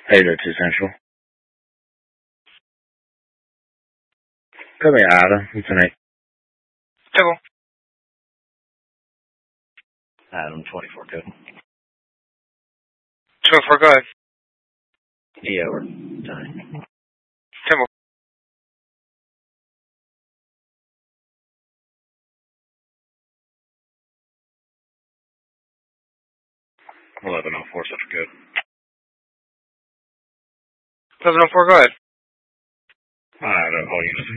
802 Central. Copy Adam. It's an 8. Typical. Adam 24 code. 24, go ahead. Yeah, over. Time. Typical. 1104 Central code. 1104, go ahead. All units.